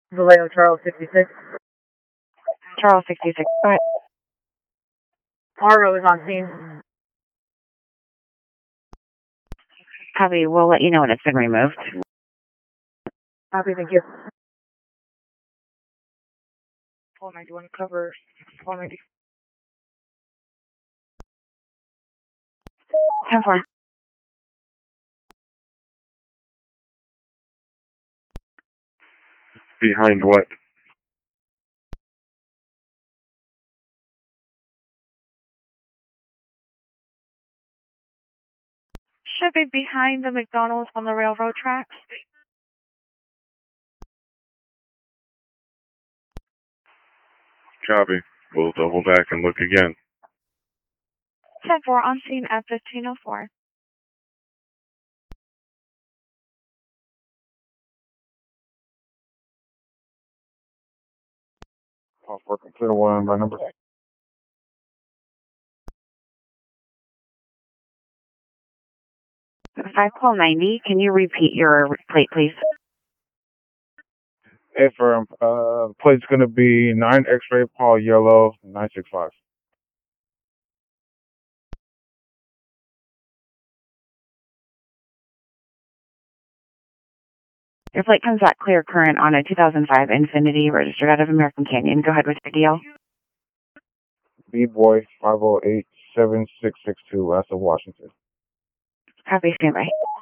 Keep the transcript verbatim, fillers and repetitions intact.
Vallejo Charles sixty-six. Charles sixty-six, go ahead. Paro is on scene. Copy, we'll let you know when it's been removed. Copy, thank you. Paul ninety, want to cover Paul ninety. ten four. Behind what? Should be behind the McDonald's on the railroad tracks. Copy. We'll double back and look again. ten four, on scene at fifteen oh four. Off working clear one by number. five Paul ninety, can you repeat your plate, please? Affirm. Uh, plate's going to be nine X-ray Paul Yellow nine six five. Your plate comes back clear current on a two thousand five Infiniti registered out of American Canyon. Go ahead with your deal. B-Boy five oh eight seven six six two, that's of Washington. Copy, standby.